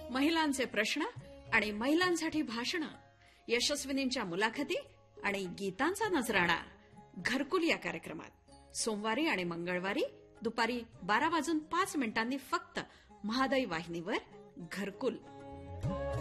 महिलांचे प्रश्न आणि महिलांसाठी भाषणं, यशस्विनींच्या मुलाखती आणि गीतांचा नजराणा घरकुल या कार्यक्रमात सोमवारी आणि मंगळवारी दुपारी 12:05 फक्त महादाई वाहिनीवर घरकुल.